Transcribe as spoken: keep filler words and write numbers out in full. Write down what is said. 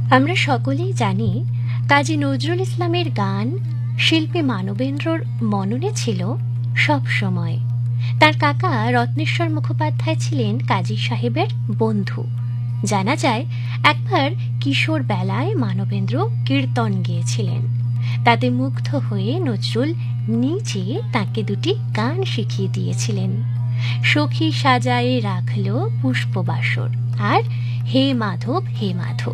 আমরা সকলেই জানি কাজী নজরুল ইসলামের গান শিল্পী মানবেন্দ্রর মননে ছিল সব সময়। তার কাকা রত্নেশ্বর মুখোপাধ্যায় ছিলেন কাজী সাহেবের বন্ধু। জানা যায় একবার কিশোর বেলায় মানবেন্দ্র কীর্তন গেয়েছিলেন। তাতে মুগ্ধ হয়ে নজরুল নিজে তাকে দুটি গান শিখিয়ে দিয়েছিলেন, সখী সাজায়ে রাখলো পুষ্পবাসর আর হে মাধব হে মাধব।